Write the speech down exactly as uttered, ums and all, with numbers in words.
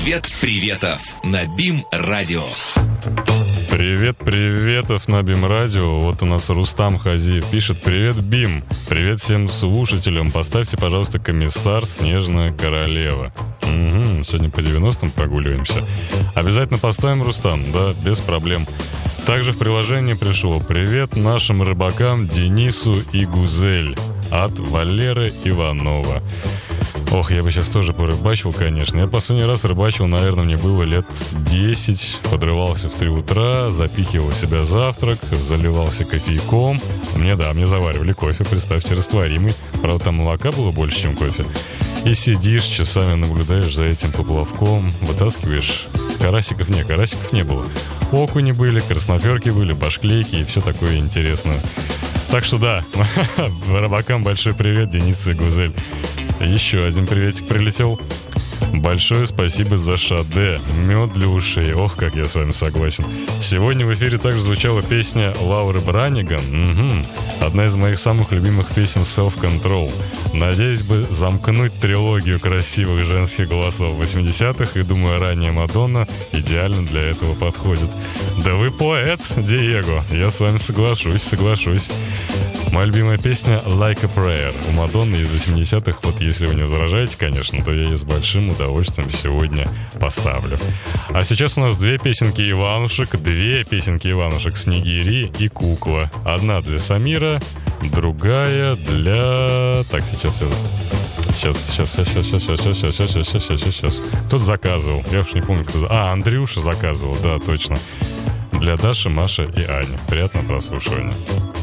Привет, приветов на БИМ-радио. Привет, приветов на БИМ-радио. Вот у нас Рустам Хазиев пишет: привет, БИМ. Привет всем слушателям. Поставьте, пожалуйста, «Комиссар Снежная королева». Угу, сегодня по девяностым прогуливаемся. Обязательно поставим, Рустам, да, без проблем. Также в приложении пришло: привет нашим рыбакам Денису и Гузель от Валеры Иванова. Ох, я бы сейчас тоже порыбачил, конечно. Я последний раз рыбачил, наверное, мне было лет десять. Подрывался в три утра, запихивал в себя завтрак, заливался кофейком. Мне, да, мне заваривали кофе, представьте, растворимый. Правда, там молока было больше, чем кофе. И сидишь, часами наблюдаешь за этим поплавком, вытаскиваешь. Карасиков не, карасиков не было. Окуни были, красноперки были, башклейки и все такое интересное. Так что да, рыбакам большой привет, Денису и Гузель. Еще один приветик прилетел. Большое спасибо за шаде. Мед для ушей. Ох, как я с вами согласен. Сегодня в эфире также звучала песня Лауры Браниган. Угу. Одна из моих самых любимых песен Self Control. Надеюсь бы замкнуть трилогию красивых женских голосов восьмидесятых. И думаю, ранее Мадонна идеально для этого подходит. Да вы поэт, Диего. Я с вами соглашусь, соглашусь. Моя любимая песня «Like a Prayer» у Мадонны из восьмидесятых. Вот если вы не возражаете, конечно, то я ее с большим удовольствием сегодня поставлю. А сейчас у нас две песенки Иванушек, две песенки Иванушек «Снегири» и «Кукла». Одна для Самира, другая для... Так, сейчас я... Сейчас, сейчас, сейчас, сейчас, сейчас, сейчас, сейчас, сейчас, сейчас, сейчас, сейчас, сейчас. Кто-то заказывал. Я уж не помню, кто... А, Андрюша заказывал, да, точно. Для Даши, Маши и Ани. Приятного прослушивания.